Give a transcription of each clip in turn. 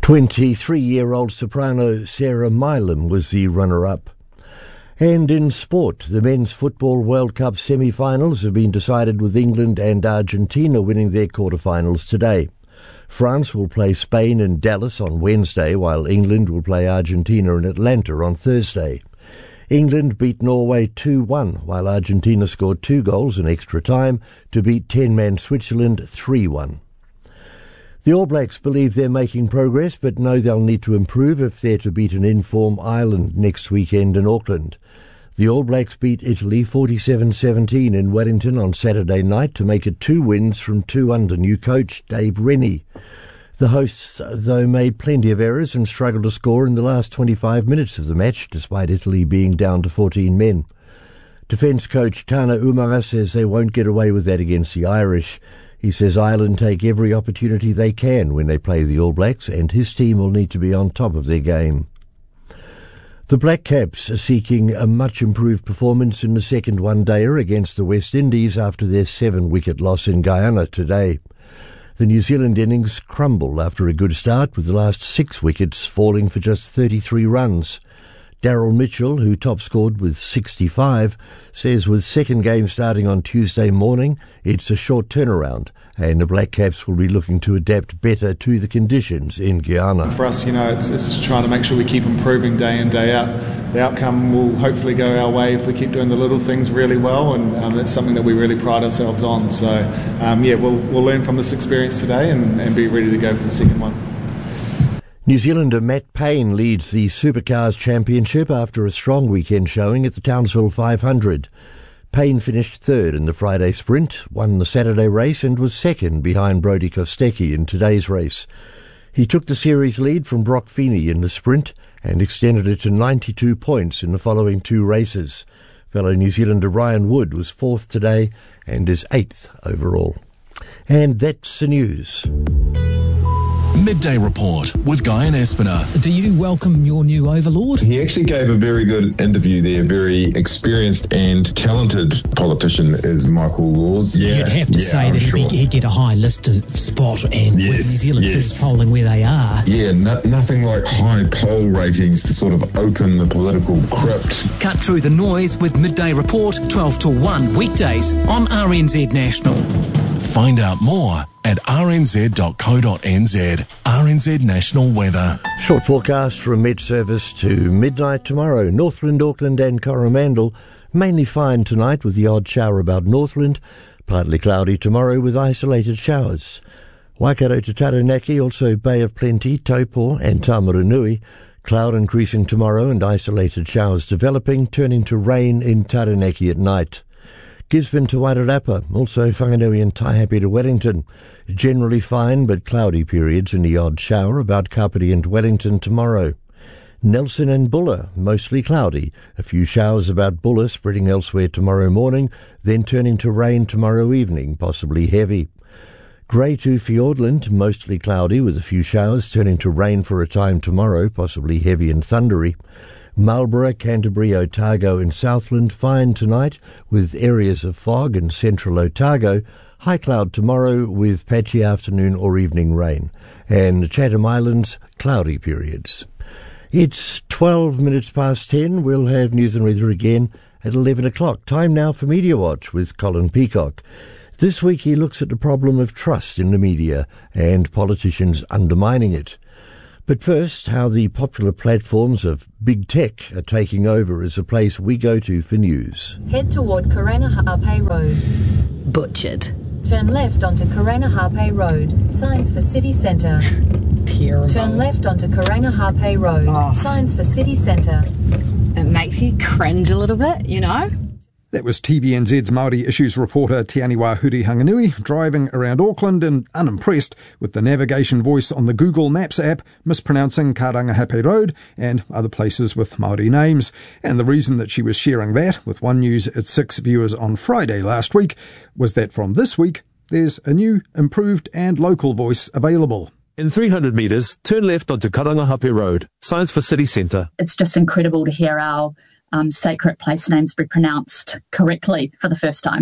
23-year-old soprano Sarah Milam was the runner-up. And in sport, the Men's Football World Cup semi-finals have been decided with England and Argentina winning their quarter-finals today. France will play Spain in Dallas on Wednesday, while England will play Argentina in Atlanta on Thursday. England beat Norway 2-1, while Argentina scored 2 goals in extra time to beat 10-man Switzerland 3-1. The All Blacks believe they're making progress, but know they'll need to improve if they're to beat an in-form Ireland next weekend in Auckland. The All Blacks beat Italy 47-17 in Wellington on Saturday night to make it 2 wins from 2 under new coach Dave Rennie. The hosts, though, made plenty of errors and struggled to score in the last 25 minutes of the match, despite Italy being down to 14 men. Defence coach Tana Umaga says they won't get away with that against the Irish. He says Ireland take every opportunity they can when they play the All Blacks, and his team will need to be on top of their game. The Black Caps are seeking a much improved performance in the second one-dayer against the West Indies after their 7-wicket loss in Guyana today. The New Zealand innings crumbled after a good start, with the last 6 wickets falling for just 33 runs. Daryl Mitchell, who top-scored with 65, says with second game starting on Tuesday morning, it's a short turnaround, and the Black Caps will be looking to adapt better to the conditions in Guyana. For us, it's trying to make sure we keep improving day in, day out. The outcome will hopefully go our way if we keep doing the little things really well, and that's something that we really pride ourselves on. So, we'll learn from this experience today and be ready to go for the second one. New Zealander Matt Payne leads the Supercars Championship after a strong weekend showing at the Townsville 500. Payne finished third in the Friday sprint, won the Saturday race and was second behind Brodie Kostecki in today's race. He took the series lead from Brock Feeney in the sprint and extended it to 92 points in the following 2 races. Fellow New Zealander Ryan Wood was 4th today and is 8th overall. And that's the news. Midday Report with Guy and Espiner. Do you welcome your new overlord? He actually gave a very good interview there. Very experienced and talented politician is Michael Laws. You'd have to say that he'd get a high Lister spot, and with New Zealand first polling where they are. Yeah, nothing like high poll ratings to sort of open the political crypt. Cut through the noise with Midday Report, 12 to 1 weekdays on RNZ National. Find out more at rnz.co.nz. RNZ National Weather. Short forecast from mid-service to midnight tomorrow. Northland, Auckland and Coromandel mainly fine tonight with the odd shower about Northland. Partly cloudy tomorrow with isolated showers. Waikato to Taranaki, also Bay of Plenty, Taupo and Tamaranui. Cloud increasing tomorrow and isolated showers developing, turning to rain in Taranaki at night. Gisborne to Wairarapa, also Whanganui and Taihape to Wellington. Generally fine but cloudy periods and the odd shower about Kapiti and Wellington tomorrow. Nelson and Bulla, mostly cloudy. A few showers about Bulla spreading elsewhere tomorrow morning, then turning to rain tomorrow evening, possibly heavy. Grey to Fiordland, mostly cloudy with a few showers turning to rain for a time tomorrow, possibly heavy and thundery. Marlborough, Canterbury, Otago and Southland fine tonight with areas of fog in central Otago. High cloud tomorrow with patchy afternoon or evening rain. And Chatham Islands, cloudy periods. It's 12 minutes past 10. We'll have news and weather again at 11 o'clock. Time now for Media Watch with Colin Peacock. This week he looks at the problem of trust in the media and politicians undermining it. But first, how the popular platforms of big tech are taking over as a place we go to for news. Head toward Karanahape Road. Butchered. Turn left onto Karanahape Road. Signs for City Centre. Terrible. Turn left onto Karanahape Road. Signs for City Centre. It makes you cringe a little bit, you know? That was TVNZ's Māori Issues reporter Te Aniwa Huri Hanganui driving around Auckland and unimpressed with the navigation voice on the Google Maps app mispronouncing Karangahape Road and other places with Māori names. And the reason that she was sharing that with One News at 6 viewers on Friday last week was that from this week there's a new, improved and local voice available. In 300 metres, turn left onto Karangahape Road, signs for City Centre. It's just incredible to hear our sacred place names be pronounced correctly for the first time.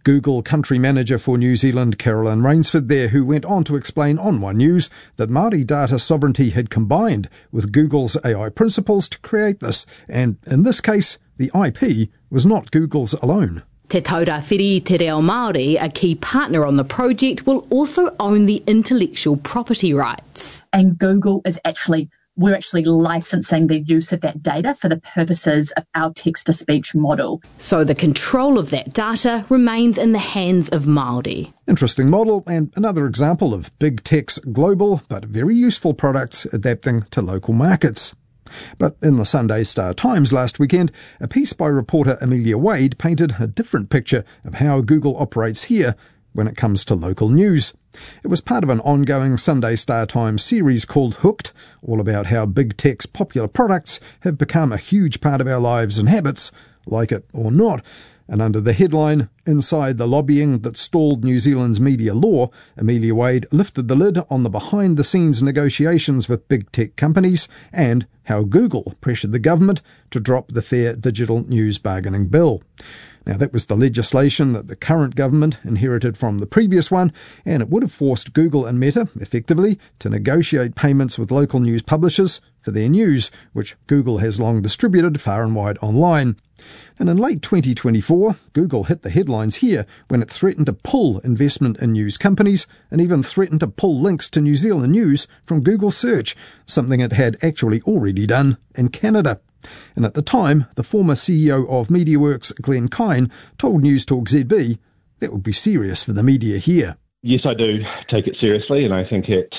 Google country manager for New Zealand, Carolyn Rainsford there, who went on to explain on One News that Māori data sovereignty had combined with Google's AI principles to create this, and in this case, the IP was not Google's alone. Te Taurāwhiri Te Reo Māori, a key partner on the project, will also own the intellectual property rights. And Google is we're actually licensing the use of that data for the purposes of our text-to-speech model. So the control of that data remains in the hands of Māori. Interesting model, and another example of big tech's global but very useful products adapting to local markets. But in the Sunday Star Times last weekend, a piece by reporter Amelia Wade painted a different picture of how Google operates here when it comes to local news. It was part of an ongoing Sunday Star Times series called Hooked, all about how big tech's popular products have become a huge part of our lives and habits, like it or not. And under the headline, Inside the Lobbying That Stalled New Zealand's Media Law, Amelia Wade lifted the lid on the behind-the-scenes negotiations with big tech companies and how Google pressured the government to drop the Fair Digital News Bargaining Bill. Now, that was the legislation that the current government inherited from the previous one, and it would have forced Google and Meta, effectively, to negotiate payments with local news publishers for their news, which Google has long distributed far and wide online. And in late 2024, Google hit the headlines here when it threatened to pull investment in news companies and even threatened to pull links to New Zealand news from Google Search, something it had actually already done in Canada. And at the time, the former CEO of MediaWorks, Glenn Kine, told News Talk ZB that would be serious for the media here. Yes, I do take it seriously, and I think it,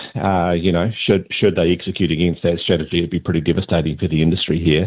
should they execute against that strategy, it'd be pretty devastating for the industry here.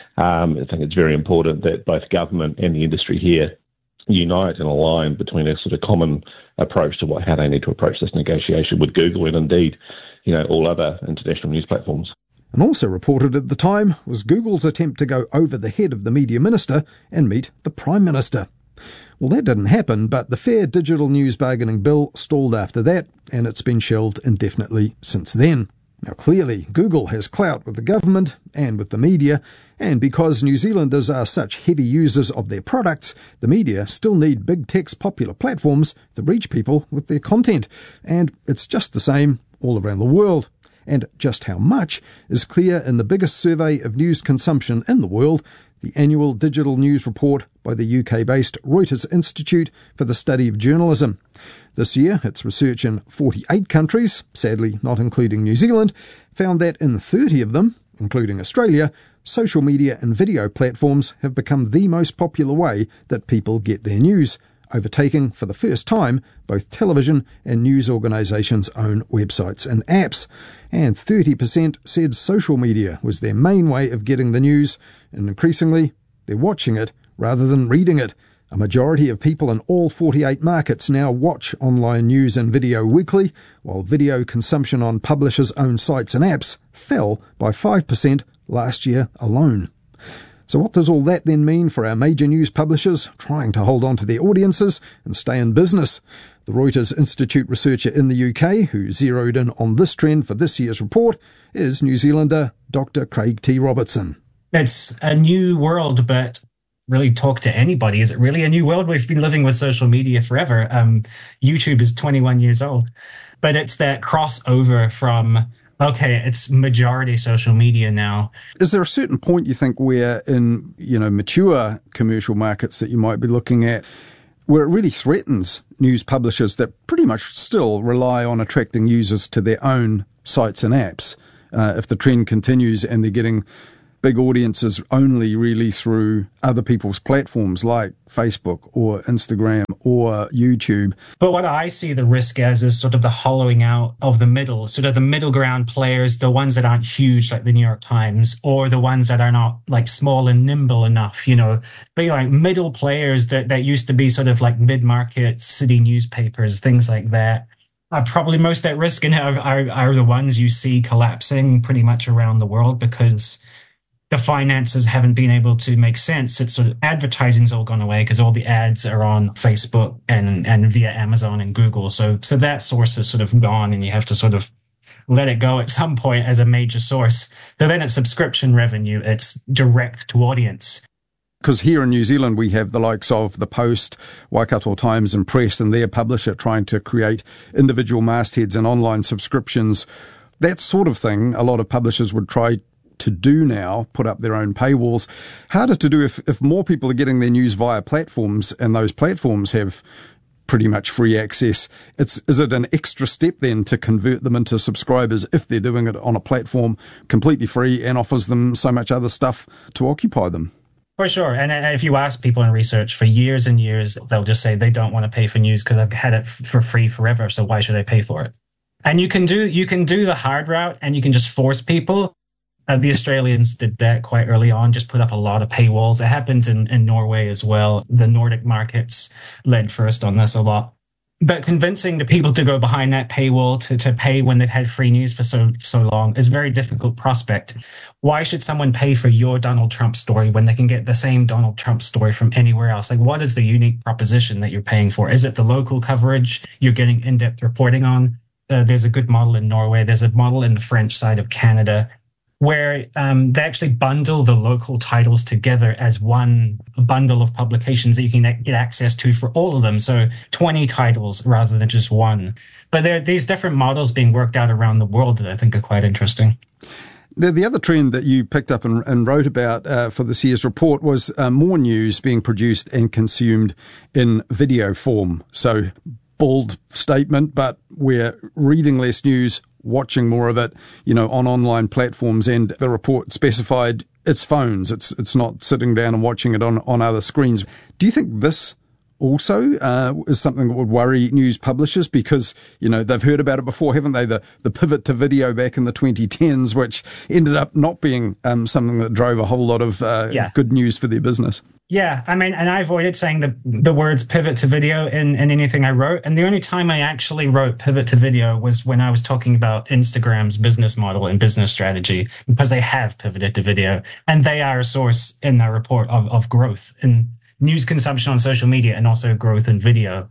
I think it's very important that both government and the industry here unite and align between a sort of common approach to how they need to approach this negotiation with Google and indeed, all other international news platforms. And also reported at the time was Google's attempt to go over the head of the media minister and meet the Prime Minister. Well, that didn't happen, but the Fair Digital News Bargaining Bill stalled after that, and it's been shelved indefinitely since then. Now, clearly, Google has clout with the government and with the media, and because New Zealanders are such heavy users of their products, the media still need big tech's popular platforms to reach people with their content. And it's just the same all around the world. And just how much is clear in the biggest survey of news consumption in the world, the annual digital news report by the UK-based Reuters Institute for the Study of Journalism. This year, its research in 48 countries, sadly not including New Zealand, found that in 30 of them, including Australia, social media and video platforms have become the most popular way that people get their news, overtaking for the first time both television and news organisations' own websites and apps. And 30% said social media was their main way of getting the news, and increasingly, they're watching it rather than reading it. A majority of people in all 48 markets now watch online news and video weekly, while video consumption on publishers' own sites and apps fell by 5% last year alone. So what does all that then mean for our major news publishers trying to hold on to their audiences and stay in business? The Reuters Institute researcher in the UK, who zeroed in on this trend for this year's report, is New Zealander Dr. Craig T. Robertson. It's a new world, but really talk to anybody. Is it really a new world? We've been living with social media forever. YouTube is 21 years old. But it's that crossover from, okay, it's majority social media now. Is there a certain point you think where in, mature commercial markets that you might be looking at where it really threatens news publishers that pretty much still rely on attracting users to their own sites and apps? If the trend continues and they're getting big audiences only really through other people's platforms like Facebook or Instagram or YouTube. But what I see the risk as is sort of the hollowing out of the middle, sort of the middle ground players, the ones that aren't huge like the New York Times, or the ones that are not like small and nimble enough, but like middle players that used to be sort of like mid-market city newspapers, things like that, are probably most at risk and are the ones you see collapsing pretty much around the world because the finances haven't been able to make sense. It's sort of advertising's all gone away because all the ads are on Facebook and via Amazon and Google. So that source is sort of gone and you have to sort of let it go at some point as a major source. So then it's subscription revenue. It's direct to audience. Because here in New Zealand, we have the likes of The Post, Waikato Times and Press and their publisher trying to create individual mastheads and online subscriptions. That sort of thing, a lot of publishers would try to do now, put up their own paywalls. Harder to do if more people are getting their news via platforms and those platforms have pretty much free access. Is it an extra step then to convert them into subscribers if they're doing it on a platform completely free and offers them so much other stuff to occupy them? For sure. And if you ask people in research for years and years, they'll just say they don't want to pay for news because I've had it for free forever. So why should I pay for it? And you can do the hard route and you can just force people. The Australians did that quite early on, just put up a lot of paywalls. It happened in Norway as well. The Nordic markets led first on this a lot. But convincing the people to go behind that paywall to pay when they've had free news for so long is a very difficult prospect. Why should someone pay for your Donald Trump story when they can get the same Donald Trump story from anywhere else? Like, what is the unique proposition that you're paying for? Is it the local coverage you're getting in-depth reporting on? There's a good model in Norway. There's a model in the French side of Canada where they actually bundle the local titles together as one bundle of publications that you can get access to for all of them. So 20 titles rather than just one. But there are these different models being worked out around the world that I think are quite interesting. The other trend that you picked up and wrote about for this year's report was more news being produced and consumed in video form. So bold statement, but we're reading less news, watching more of it, on online platforms, and the report specified it's phones. It's not sitting down and watching it on other screens. Do you think this also is something that would worry news publishers? Because, they've heard about it before, haven't they? The pivot to video back in the 2010s, which ended up not being something that drove a whole lot of good news for their business. Yeah, I mean, and I avoided saying the words pivot to video in anything I wrote. And the only time I actually wrote pivot to video was when I was talking about Instagram's business model and business strategy, because they have pivoted to video. And they are a source in their report of growth in news consumption on social media and also growth in video.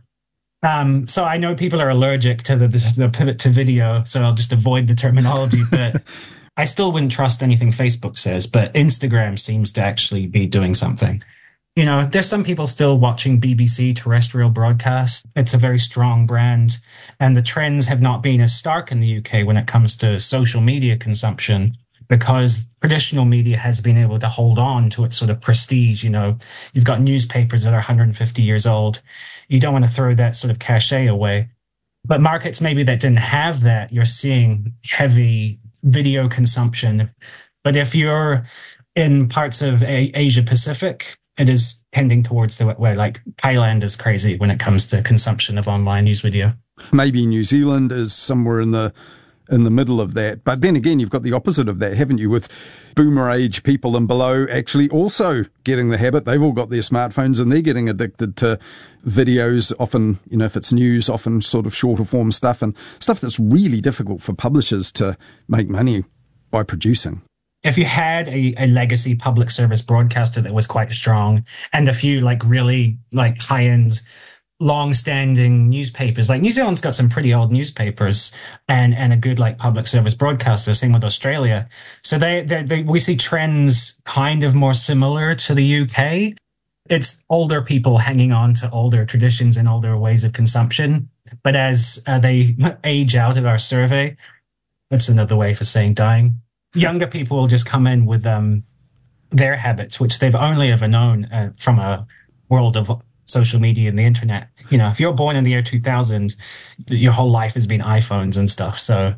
So I know people are allergic to the pivot to video, so I'll just avoid the terminology. But I still wouldn't trust anything Facebook says, but Instagram seems to actually be doing something. There's some people still watching BBC terrestrial broadcast. It's a very strong brand. And the trends have not been as stark in the UK when it comes to social media consumption, because traditional media has been able to hold on to its sort of prestige. You've got newspapers that are 150 years old. You don't want to throw that sort of cachet away. But markets maybe that didn't have that, you're seeing heavy video consumption. But if you're in parts of Asia Pacific, it is tending towards the way, like Thailand is crazy when it comes to consumption of online news video. Maybe New Zealand is somewhere in the middle of that. But then again, you've got the opposite of that, haven't you? With boomer age people and below actually also getting the habit. They've all got their smartphones and they're getting addicted to videos, often, if it's news, often sort of shorter form stuff and stuff that's really difficult for publishers to make money by producing. If you had a legacy public service broadcaster that was quite strong and a few really high-end, long-standing newspapers, like New Zealand's got some pretty old newspapers and a good public service broadcaster, same with Australia. So we see trends kind of more similar to the UK. It's older people hanging on to older traditions and older ways of consumption. But as they age out of our survey, that's another way for saying dying. Younger people will just come in with their habits, which they've only ever known from a world of social media and the internet. If you're born in the year 2000, your whole life has been iPhones and stuff. So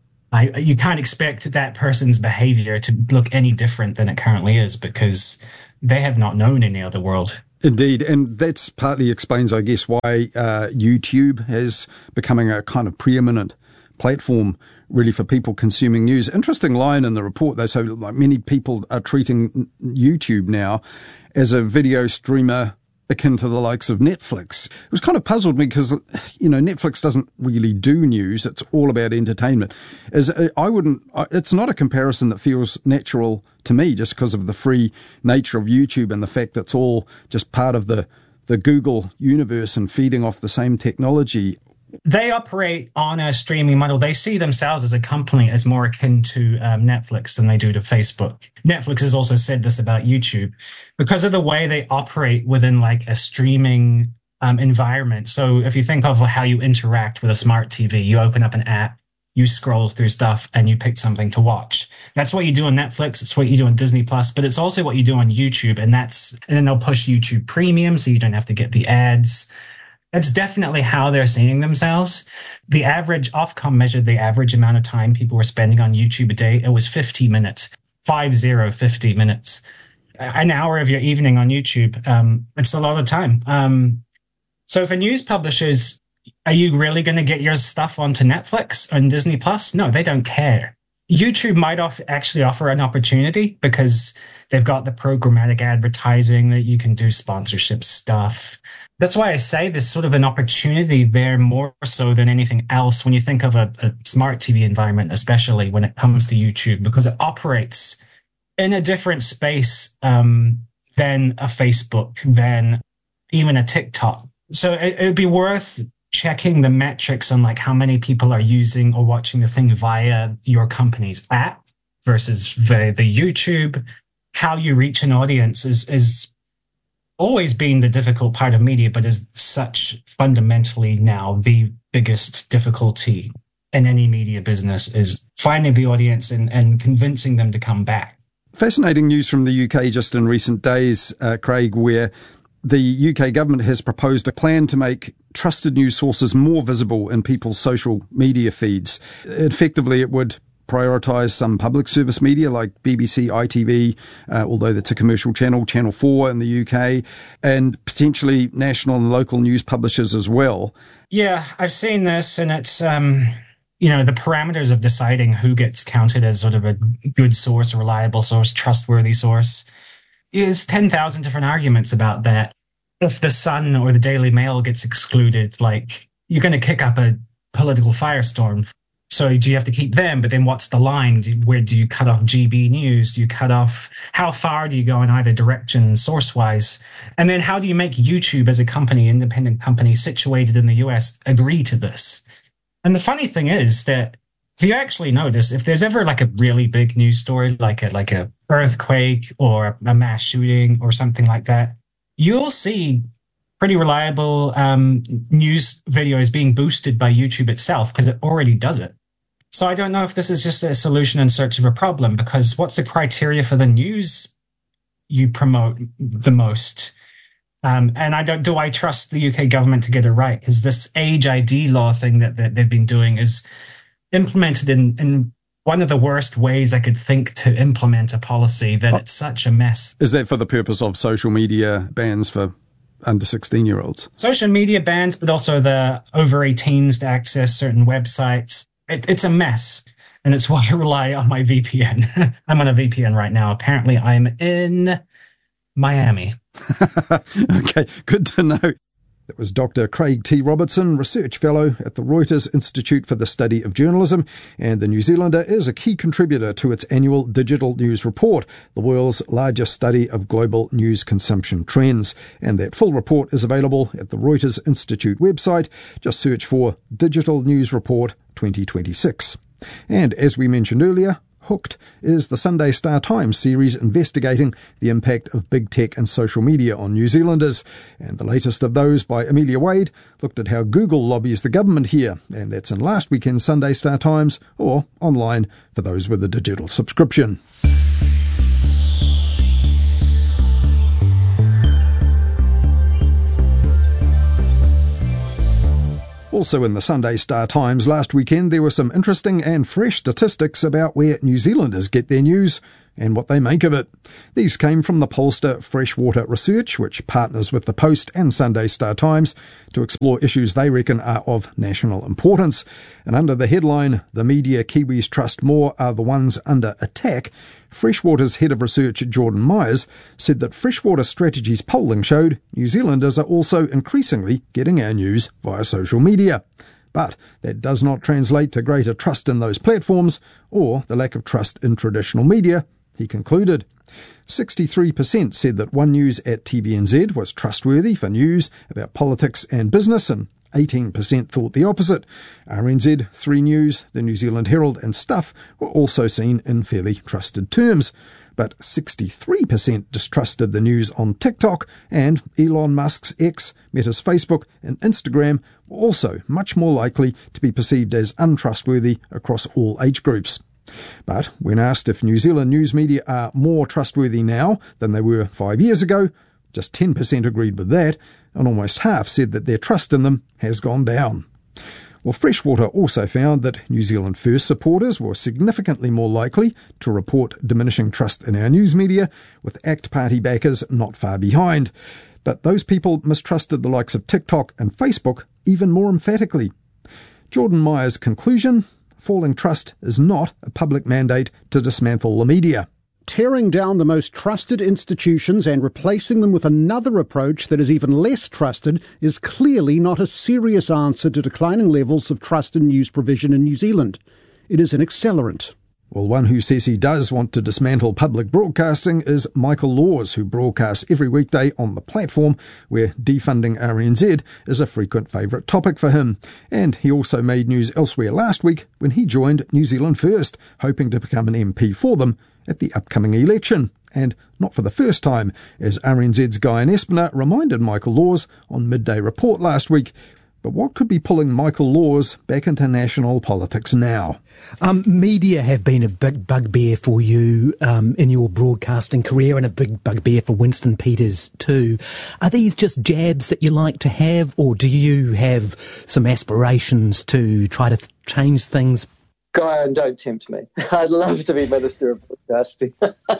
you can't expect that person's behavior to look any different than it currently is, because they have not known any other world. Indeed, and that's partly explains, I guess, why YouTube is becoming a kind of preeminent platform really for people consuming news. Interesting line in the report, though. So many people are treating YouTube now as a video streamer akin to the likes of Netflix. It was kind of puzzled me because, Netflix doesn't really do news. It's all about entertainment. It's not a comparison that feels natural to me just because of the free nature of YouTube and the fact that it's all just part of the Google universe and feeding off the same technology. They operate on a streaming model. They see themselves as a company as more akin to Netflix than they do to Facebook. Netflix has also said this about YouTube because of the way they operate within like a streaming environment. So if you think of how you interact with a smart TV, you open up an app, you scroll through stuff, and you pick something to watch. That's what you do on Netflix. It's what you do on Disney Plus, but it's also what you do on YouTube. And then they'll push YouTube Premium, so you don't have to get the ads. That's definitely how they're seeing themselves. The average, Ofcom measured the average amount of time people were spending on YouTube a day. It was 50 minutes, 50 minutes. An hour of your evening on YouTube. It's a lot of time. So for news publishers, are you really going to get your stuff onto Netflix and Disney Plus? No, they don't care. YouTube might actually offer an opportunity because they've got the programmatic advertising that you can do sponsorship stuff. That's why I say there's sort of an opportunity there more so than anything else when you think of a smart TV environment, especially when it comes to YouTube, because it operates in a different space than a Facebook, than even a TikTok. So it would be worth checking the metrics on like how many people are using or watching the thing via your company's app versus the YouTube. How you reach an audience is always been the difficult part of media, but is such fundamentally now the biggest difficulty in any media business is finding the audience and convincing them to come back. Fascinating news from the UK just in recent days, Craig, where the UK government has proposed a plan to make trusted news sources more visible in people's social media feeds. Effectively, it would prioritise some public service media like BBC, ITV, although that's a commercial channel, Channel 4 in the UK, and potentially national and local news publishers as well. Yeah, I've seen this, and it's, the parameters of deciding who gets counted as sort of a good source, a reliable source, trustworthy source, is 10,000 different arguments about that. If the Sun or the Daily Mail gets excluded, like, you're going to kick up a political firestorm. So do you have to keep them? But then what's the line? Where do you cut off GB News? Do you cut off? How far do you go in either direction source-wise? And then how do you make YouTube as a company, independent company situated in the US, agree to this? And the funny thing is that if you actually notice, if there's ever like a really big news story, like a earthquake or a mass shooting or something like that, you'll see pretty reliable news videos being boosted by YouTube itself because it already does it. So I don't know if this is just a solution in search of a problem, because what's the criteria for the news you promote the most? And do I trust the UK government to get it right? Because this Age ID law thing that they've been doing is implemented in one of the worst ways I could think to implement a policy that it's such a mess. Is that for the purpose of social media bans for under 16-year-olds? Social media bans, but also the over 18s to access certain websites. It's a mess. And it's why I rely on my VPN. I'm on a VPN right now. Apparently I'm in Miami. Okay, good to know. That was Dr. Craig T. Robertson, Research Fellow at the Reuters Institute for the Study of Journalism, and the New Zealander is a key contributor to its annual Digital News Report, the world's largest study of global news consumption trends. And that full report is available at the Reuters Institute website. Just search for Digital News Report 2026. And as we mentioned earlier, Hooked is the Sunday Star Times series investigating the impact of big tech and social media on New Zealanders. And the latest of those, by Amelia Wade, looked at how Google lobbies the government here. And that's in last weekend's Sunday Star Times, or online for those with a digital subscription. Also in the Sunday Star Times last weekend, there were some interesting and fresh statistics about where New Zealanders get their news and what they make of it. These came from the pollster Freshwater Research, which partners with the Post and Sunday Star Times to explore issues they reckon are of national importance. And under the headline, "The Media Kiwis Trust More Are the Ones Under Attack," Freshwater's head of research, Jordan Myers, said that Freshwater Strategy's polling showed New Zealanders are also increasingly getting our news via social media. But that does not translate to greater trust in those platforms or the lack of trust in traditional media, he concluded. 63% said that One News at TVNZ was trustworthy for news about politics and business, and 18% thought the opposite. RNZ, 3 News, the New Zealand Herald and Stuff were also seen in fairly trusted terms. But 63% distrusted the news on TikTok, and Elon Musk's X, Meta's Facebook and Instagram were also much more likely to be perceived as untrustworthy across all age groups. But when asked if New Zealand news media are more trustworthy now than they were 5 years ago, just 10% agreed with that, and almost half said that their trust in them has gone down. Well, Freshwater also found that New Zealand First supporters were significantly more likely to report diminishing trust in our news media, with ACT Party backers not far behind. But those people mistrusted the likes of TikTok and Facebook even more emphatically. Jordan Myers' conclusion: falling trust is not a public mandate to dismantle the media. Tearing down the most trusted institutions and replacing them with another approach that is even less trusted is clearly not a serious answer to declining levels of trust in news provision in New Zealand. It is an accelerant. Well, one who says he does want to dismantle public broadcasting is Michael Laws, who broadcasts every weekday on the platform, where defunding RNZ is a frequent favourite topic for him. And he also made news elsewhere last week when he joined New Zealand First, hoping to become an MP for them at the upcoming election. And not for the first time, as RNZ's Guyon Espiner reminded Michael Laws on Midday Report last week. But what could be pulling Michael Laws back into national politics now? Media have been a big bugbear for you in your broadcasting career, and a big bugbear for Winston Peters too. Are these just jabs that you like to have, or do you have some aspirations to try to change things? Guyon, don't tempt me. I'd love to be Minister of Broadcasting.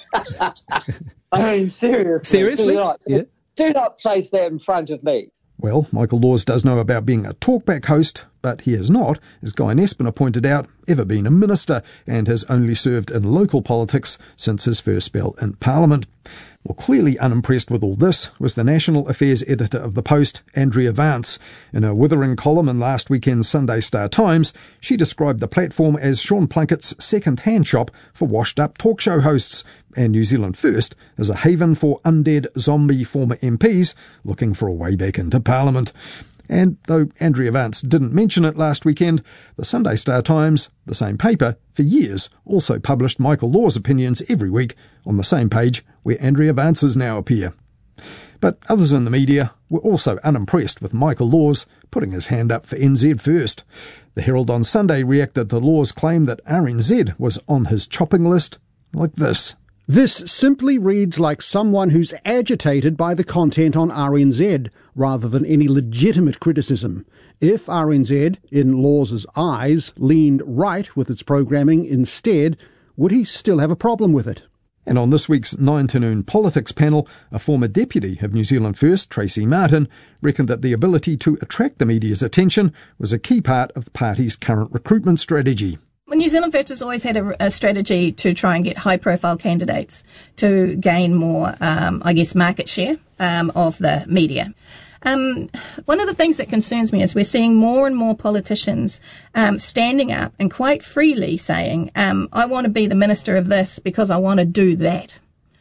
I mean, seriously? Do not place that in front of me. Well, Michael Laws does know about being a talkback host, but he has not, as Guyon Espiner pointed out, ever been a minister, and has only served in local politics since his first spell in Parliament. Well, clearly unimpressed with all this was the National Affairs editor of The Post, Andrea Vance. In a withering column in last weekend's Sunday Star Times, she described the platform as Sean Plunkett's second-hand shop for washed-up talk show hosts, and New Zealand First as a haven for undead zombie former MPs looking for a way back into Parliament. And though Andrea Vance didn't mention it last weekend, the Sunday Star Times, the same paper, for years also published Michael Laws' opinions every week on the same page where Andrea Vance's now appear. But others in the media were also unimpressed with Michael Laws putting his hand up for NZ First. The Herald on Sunday reacted to Laws' claim that RNZ was on his chopping list like this. This simply reads like someone who's agitated by the content on RNZ, rather than any legitimate criticism. If RNZ, in Laws's eyes, leaned right with its programming instead, would he still have a problem with it? And on this week's 9 to Noon Politics panel, a former deputy of New Zealand First, Tracy Martin, reckoned that the ability to attract the media's attention was a key part of the party's current recruitment strategy. Well, New Zealand First has always had a strategy to try and get high-profile candidates to gain more, market share of the media. One of the things that concerns me is we're seeing more and more politicians standing up and quite freely saying, I want to be the minister of this because I want to do that.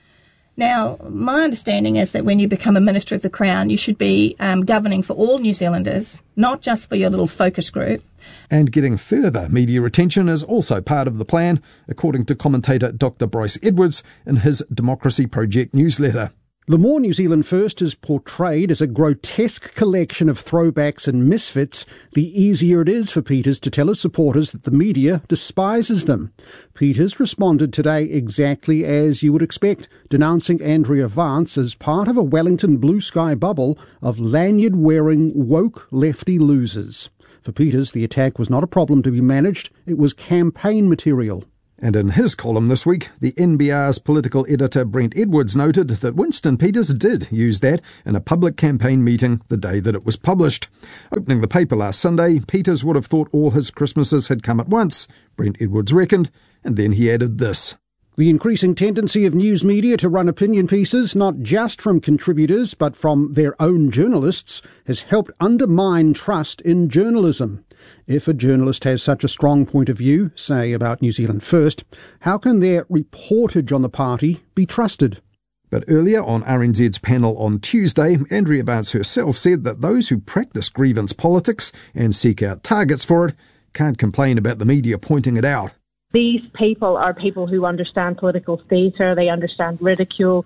Now, my understanding is that when you become a Minister of the Crown, you should be governing for all New Zealanders, not just for your little focus group. And getting further media attention is also part of the plan, according to commentator Dr. Bryce Edwards in his Democracy Project newsletter. The more New Zealand First is portrayed as a grotesque collection of throwbacks and misfits, the easier it is for Peters to tell his supporters that the media despises them. Peters responded today exactly as you would expect, denouncing Andrea Vance as part of a Wellington blue sky bubble of lanyard-wearing woke lefty losers. For Peters, the attack was not a problem to be managed, it was campaign material. And in his column this week, the NBR's political editor Brent Edwards noted that Winston Peters did use that in a public campaign meeting the day that it was published. Opening the paper last Sunday, Peters would have thought all his Christmases had come at once, Brent Edwards reckoned, and then he added this. The increasing tendency of news media to run opinion pieces, not just from contributors but from their own journalists, has helped undermine trust in journalism. If a journalist has such a strong point of view, say about New Zealand First, how can their reportage on the party be trusted? But earlier on RNZ's panel on Tuesday, Andrea Barnes herself said that those who practice grievance politics and seek out targets for it can't complain about the media pointing it out. These people are people who understand political theatre, they understand ridicule,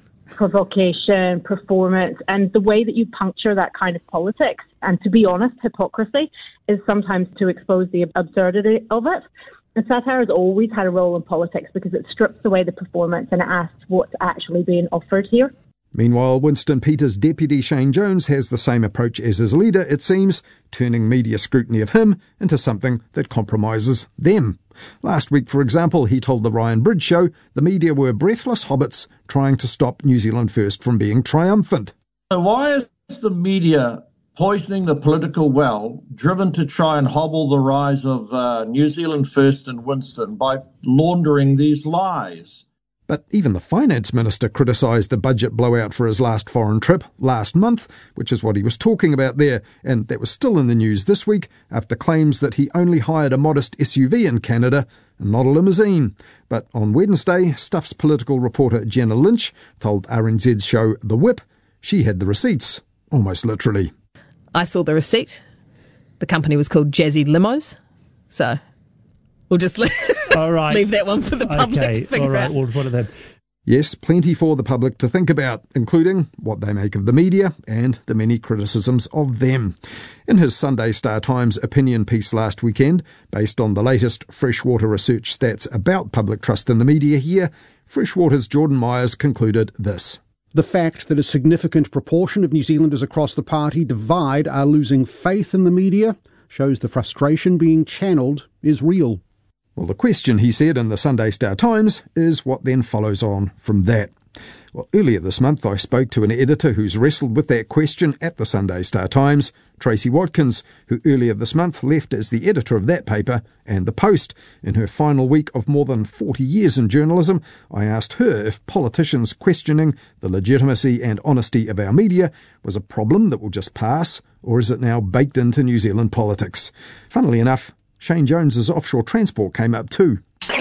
provocation, performance, and the way that you puncture that kind of politics. And to be honest, hypocrisy is sometimes to expose the absurdity of it. And satire has always had a role in politics because it strips away the performance and it asks what's actually being offered here. Meanwhile, Winston Peters' deputy Shane Jones has the same approach as his leader, it seems, turning media scrutiny of him into something that compromises them. Last week, for example, he told the Ryan Bridge Show the media were breathless hobbits trying to stop New Zealand First from being triumphant. So why is the media poisoning the political well, driven to try and hobble the rise of New Zealand First and Winston by laundering these lies? But even the finance minister criticised the budget blowout for his last foreign trip last month, which is what he was talking about there, and that was still in the news this week after claims that he only hired a modest SUV in Canada and not a limousine. But on Wednesday, Stuff's political reporter Jenna Lynch told RNZ's show The Whip she had the receipts, almost literally. I saw the receipt. The company was called Jazzy Limos. So we'll just leave that one for the public to figure out. Well, what are they? Yes, plenty for the public to think about, including what they make of the media and the many criticisms of them. In his Sunday Star Times opinion piece last weekend, based on the latest Freshwater research stats about public trust in the media here, Freshwater's Jordan Myers concluded this. The fact that a significant proportion of New Zealanders across the party divide are losing faith in the media shows the frustration being channeled is real. Well, the question, he said in the Sunday Star Times, is what then follows on from that. Well, earlier this month I spoke to an editor who's wrestled with that question at the Sunday Star Times, Tracy Watkins, who earlier this month left as the editor of that paper and The Post. In her final week of more than 40 years in journalism, I asked her if politicians questioning the legitimacy and honesty of our media was a problem that will just pass, or is it now baked into New Zealand politics? Funnily enough, Shane Jones's offshore transport came up too.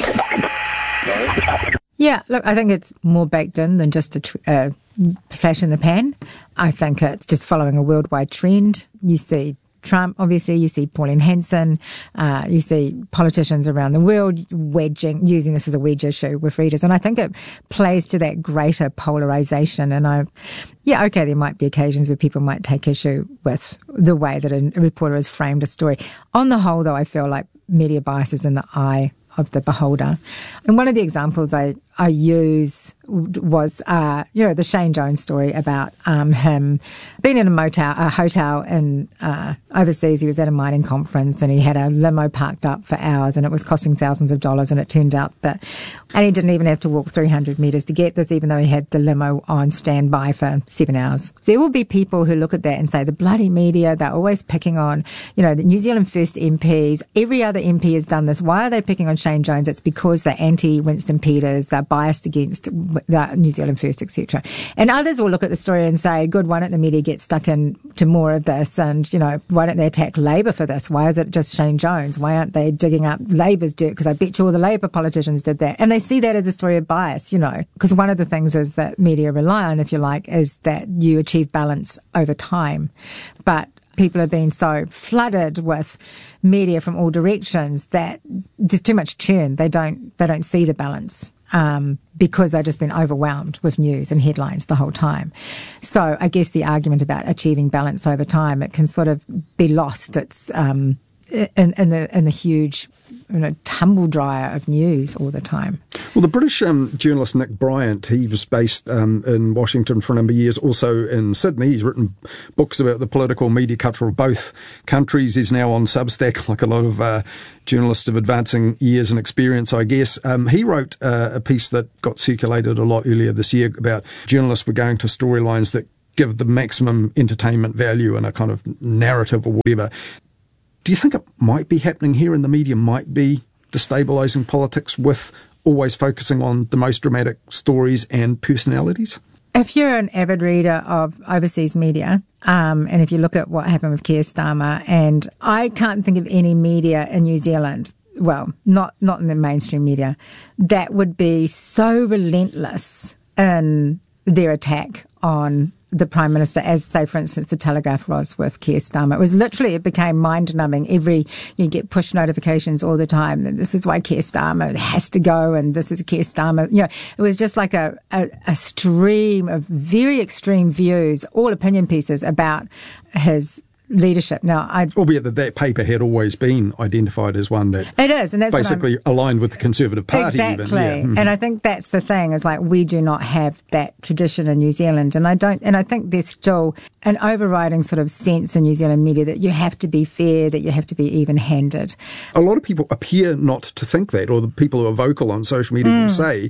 Yeah, look, I think it's more baked in than just a flash in the pan. I think it's just following a worldwide trend. You see Trump, obviously, you see Pauline Hanson, you see politicians around the world using this as a wedge issue with readers. And I think it plays to that greater polarisation. And there might be occasions where people might take issue with the way that a reporter has framed a story. On the whole, though, I feel like media bias is in the eye of the beholder. And one of the examples I use was, the Shane Jones story about him being in a hotel in overseas. He was at a mining conference and he had a limo parked up for hours and it was costing thousands of dollars, and it turned out that, and he didn't even have to walk 300 metres to get this, even though he had the limo on standby for 7 hours. There will be people who look at that and say, the bloody media, they're always picking on, the New Zealand First MPs. Every other MP has done this. Why are they picking on Shane Jones? It's because they're anti-Winston Peters, they're biased against the New Zealand First, etc. And others will look at the story and say, good, why don't the media get stuck into more of this? And, why don't they attack Labour for this? Why is it just Shane Jones? Why aren't they digging up Labour's dirt? Because I bet you all the Labour politicians did that. And they see that as a story of bias, because one of the things is that media rely on, if you like, is that you achieve balance over time. But people have been so flooded with media from all directions that there's too much churn. They don't see the balance because they've just been overwhelmed with news and headlines the whole time. So I guess the argument about achieving balance over time, it can sort of be lost. It's in the huge tumble dryer of news all the time. Well, the British journalist Nick Bryant, he was based in Washington for a number of years, also in Sydney. He's written books about the political media culture of both countries. He's now on Substack, like a lot of journalists of advancing years and experience, I guess. He wrote a piece that got circulated a lot earlier this year about journalists were going to storylines that give the maximum entertainment value and a kind of narrative or whatever. Do you think it might be happening here and the media might be destabilising politics with always focusing on the most dramatic stories and personalities? If you're an avid reader of overseas media, and if you look at what happened with Keir Starmer, and I can't think of any media in New Zealand, well, not in the mainstream media, that would be so relentless in their attack on the Prime Minister, as, say, for instance, the Telegraph was with Keir Starmer. It became mind-numbing. You get push notifications all the time. And this is why Keir Starmer has to go, and this is Keir Starmer. It was just like a stream of very extreme views, all opinion pieces about his leadership. Now, albeit that paper had always been identified as one that it is, and that's basically aligned with the Conservative Party. Exactly, even. Yeah. Mm-hmm. And I think that's the thing, is like we do not have that tradition in New Zealand, and I think there's still an overriding sort of sense in New Zealand media that you have to be fair, that you have to be even-handed. A lot of people appear not to think that, or the people who are vocal on social media will say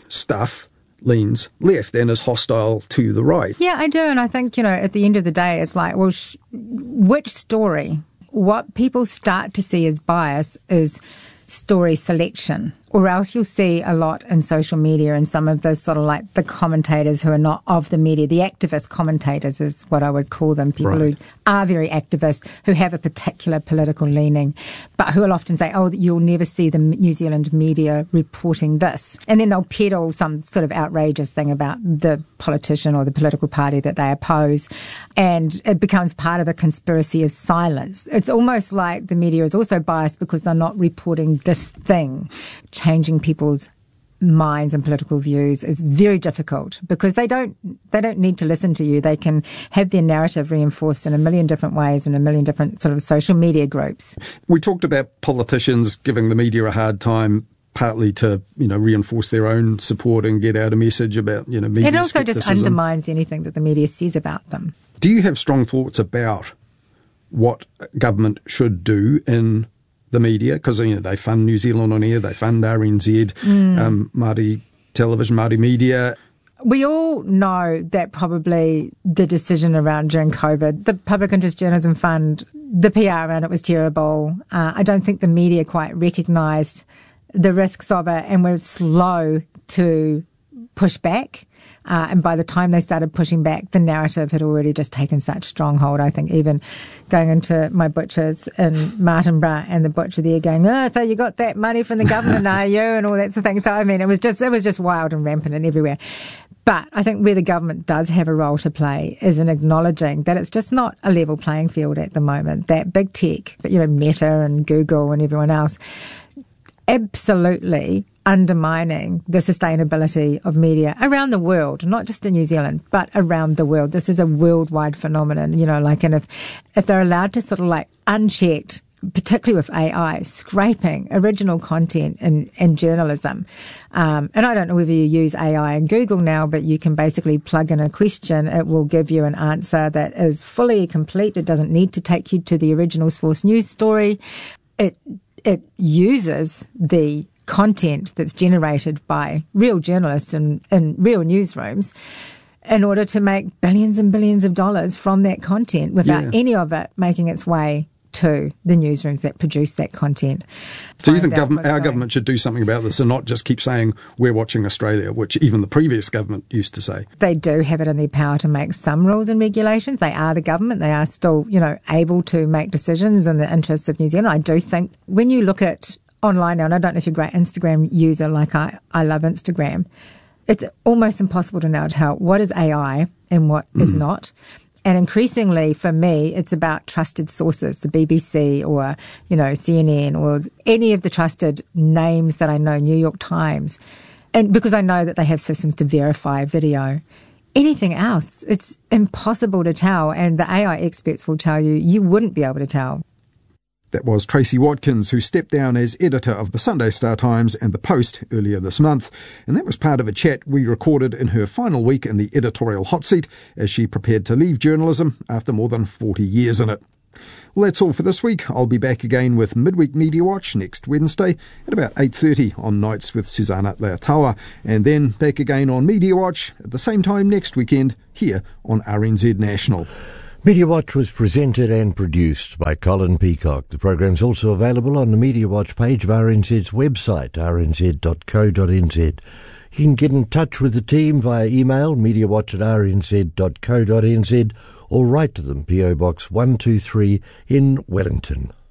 stuff leans left and is hostile to the right. Yeah, I do. And I think, at the end of the day, it's like, well, which story? What people start to see as bias is story selection, or else you'll see a lot in social media and some of the sort of like the commentators who are not of the media, the activist commentators is what I would call them, people who are very activist, who have a particular political leaning, but who will often say, oh, you'll never see the New Zealand media reporting this. And then they'll peddle some sort of outrageous thing about the politician or the political party that they oppose, and it becomes part of a conspiracy of silence. It's almost like the media is also biased because they're not reporting this thing. Changing people's minds and political views is very difficult because they don't need to listen to you. They can have their narrative reinforced in a million different ways in a million different sort of social media groups. We talked about politicians giving the media a hard time, partly to, reinforce their own support and get out a message about, media It also skepticism. just undermines anything that the media says about them. Do you have strong thoughts about what government should do in the media? Because they fund New Zealand On Air, they fund RNZ, Māori Television, Māori Media. We all know that probably the decision around during COVID, the Public Interest Journalism Fund, the PR around it was terrible. I don't think the media quite recognised the risks of it and were slow to push back. And by the time they started pushing back, the narrative had already just taken such stronghold. I think even going into my butchers in Martinborough and the butcher there going, oh, so you got that money from the government, are you? And all that sort of thing. So, I mean, it was just wild and rampant and everywhere. But I think where the government does have a role to play is in acknowledging that it's just not a level playing field at the moment. That big tech, Meta and Google and everyone else, absolutely undermining the sustainability of media around the world, not just in New Zealand, but around the world. This is a worldwide phenomenon, and if they're allowed to sort of like unchecked, particularly with AI, scraping original content in journalism. And I don't know whether you use AI in Google now, but you can basically plug in a question. It will give you an answer that is fully complete. It doesn't need to take you to the original source news story. It uses the content that's generated by real journalists in real newsrooms in order to make billions and billions of dollars from that content without any of it making its way to the newsrooms that produce that content. Do you think our government should do something about this and not just keep saying we're watching Australia, which even the previous government used to say? They do have it in their power to make some rules and regulations. They are the government. They are still, able to make decisions in the interests of New Zealand. I do think when you look at online now, and I don't know if you're a great Instagram user like I love Instagram, it's almost impossible to now tell what is AI and what is not. And increasingly, for me, it's about trusted sources, the BBC or, CNN or any of the trusted names that I know, New York Times. And because I know that they have systems to verify video. Anything else, it's impossible to tell. And the AI experts will tell you wouldn't be able to tell. That was Tracy Watkins, who stepped down as editor of the Sunday Star Times and The Post earlier this month. And that was part of a chat we recorded in her final week in the editorial hot seat as she prepared to leave journalism after more than 40 years in it. Well, that's all for this week. I'll be back again with Midweek Media Watch next Wednesday at about 8:30 on Nights with Susanna Leatawa, and then back again on Media Watch at the same time next weekend here on RNZ National. Media Watch was presented and produced by Colin Peacock. The program's also available on the Media Watch page of RNZ's website, rnz.co.nz. You can get in touch with the team via email, mediawatch@rnz.co.nz, or write to them, PO Box 123 in Wellington.